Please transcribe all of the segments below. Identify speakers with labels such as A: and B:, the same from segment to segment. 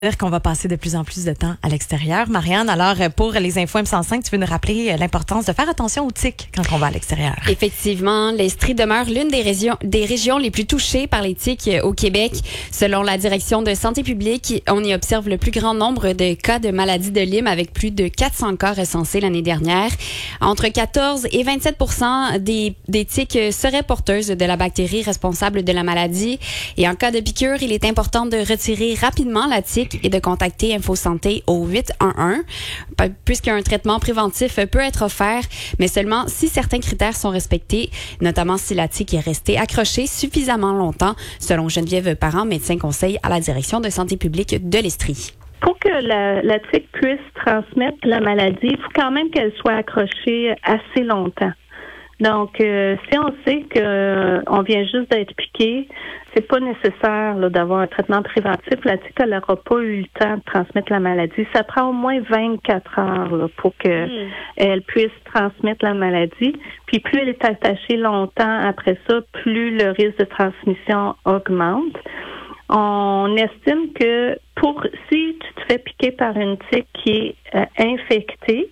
A: Dire qu'on va passer de plus en plus de temps à l'extérieur. Marianne, alors pour les infos M105, tu veux nous rappeler l'importance de faire attention aux tiques quand on va à l'extérieur.
B: Effectivement, l'Estrie demeure l'une des régions les plus touchées par les tiques au Québec. Selon la direction de santé publique, on y observe le plus grand nombre de cas de maladie de Lyme avec plus de 400 cas recensés l'année dernière. Entre 14 et 27 % des tiques seraient porteuses de la bactérie responsable de la maladie. Et en cas de piqûre, il est important de retirer rapidement la tique et de contacter InfoSanté au 811, puisqu'un traitement préventif peut être offert, mais seulement si certains critères sont respectés, notamment si la tique est restée accrochée suffisamment longtemps, selon Geneviève Parent, médecin conseil à la direction de santé publique de l'Estrie.
C: Pour que la tique puisse transmettre la maladie, il faut quand même qu'elle soit accrochée assez longtemps. Donc, si on sait qu'on vient juste d'être piqué, c'est pas nécessaire là, d'avoir un traitement préventif. La tique, elle n'aura pas eu le temps de transmettre la maladie. Ça prend au moins 24 heures là, pour qu'elle puisse transmettre la maladie. Puis plus elle est attachée longtemps après ça, plus le risque de transmission augmente. On estime que si tu te fais piquer par une tique qui est infectée,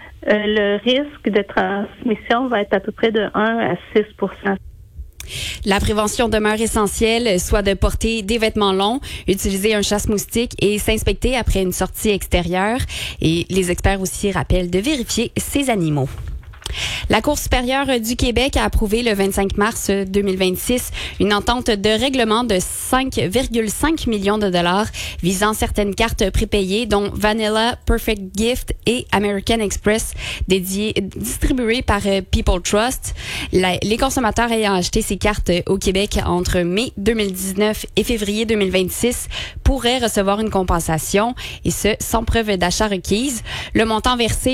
C: le risque de transmission va être à peu près de 1 à 6 %.
B: La prévention demeure essentielle, soit de porter des vêtements longs, utiliser un chasse-moustique et s'inspecter après une sortie extérieure. Et les experts aussi rappellent de vérifier ses animaux. La Cour supérieure du Québec a approuvé le 25 mars 2026 une entente de règlement de 5,5 millions de dollars visant certaines cartes prépayées, dont Vanilla, Perfect Gift et American Express, distribuées par People Trust. Les consommateurs ayant acheté ces cartes au Québec entre mai 2019 et février 2026 pourraient recevoir une compensation, et ce, sans preuve d'achat requise. Le montant versé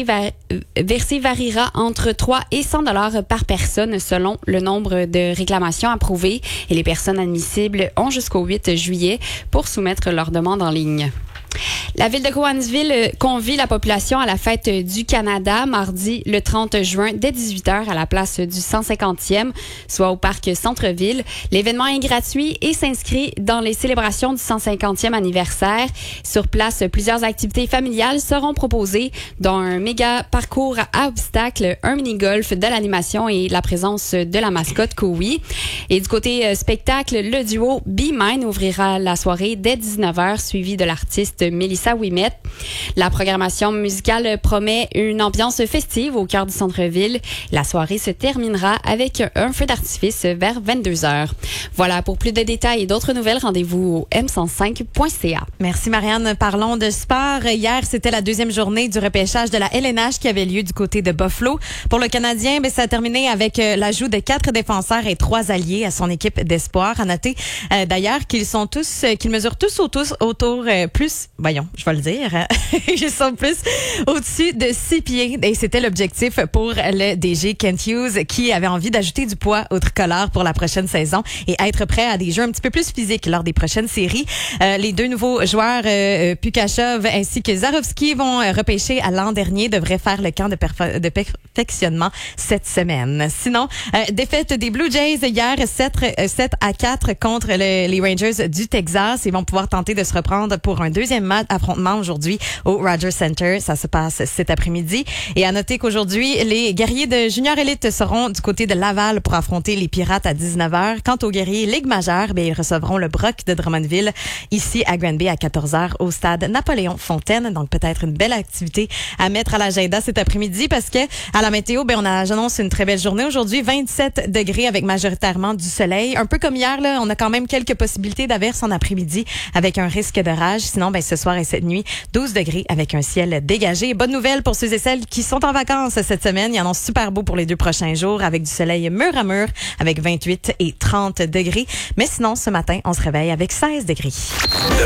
B: variera entre 3 et 100 dollars par personne selon le nombre de réclamations approuvées, et les personnes admissibles ont jusqu'au 8 juillet pour soumettre leur demande en ligne. La ville de Cowansville convie la population à la fête du Canada mardi le 30 juin dès 18h à la place du 150e, soit au parc Centre-Ville. L'événement est gratuit et s'inscrit dans les célébrations du 150e anniversaire. Sur place, plusieurs activités familiales seront proposées, dont un méga parcours à obstacles, un mini-golf, de l'animation et la présence de la mascotte Koui. Et du côté spectacle, le duo Be Mine ouvrira la soirée dès 19h, suivi de l'artiste Mélissa Ouimet. La programmation musicale promet une ambiance festive au cœur du centre-ville. La soirée se terminera avec un feu d'artifice vers 22h. Voilà, pour plus de détails et d'autres nouvelles, rendez-vous au m105.ca.
A: Merci Marianne. Parlons de sport. Hier, c'était la deuxième journée du repêchage de la LNH qui avait lieu du côté de Buffalo. Pour le Canadien, ça a terminé avec l'ajout de 4 défenseurs et 3 alliés à son équipe d'espoir. À noter d'ailleurs qu'ils mesurent tous autour plus, je vais le dire, ils sont plus au-dessus de 6 pieds. Et c'était l'objectif pour le DG Kent Hughes, qui avait envie d'ajouter du poids au tricolore pour la prochaine saison et être prêt à des jeux un petit peu plus physiques lors des prochaines séries. Les 2 nouveaux joueurs, Pukashov ainsi que Zarovski, vont repêcher à l'an dernier, devraient faire le camp de perfectionnement cette semaine. Sinon, défaite des Blue Jays hier, 7-4 contre les Rangers du Texas. Ils vont pouvoir tenter de se reprendre pour un deuxième affrontement aujourd'hui au Rogers Center. Ça se passe cet après-midi. Et à noter qu'aujourd'hui, les guerriers de Junior Elite seront du côté de Laval pour affronter les Pirates à 19h. Quant aux guerriers Ligue majeure, ils recevront le Brock de Drummondville ici à Granby à 14h au stade Napoléon-Fontaine. Donc peut-être une belle activité à mettre à l'agenda cet après-midi, parce que à la météo, j'annonce une très belle journée aujourd'hui. 27 degrés avec majoritairement du soleil. Un peu comme hier, là, on a quand même quelques possibilités d'averses en après-midi avec un risque d'orage. Sinon, ce soir et cette nuit, 12 degrés avec un ciel dégagé. Bonne nouvelle pour ceux et celles qui sont en vacances cette semaine. Il y en a super beau pour les 2 prochains jours avec du soleil mur à mur avec 28 et 30 degrés. Mais sinon, ce matin, on se réveille avec 16 degrés.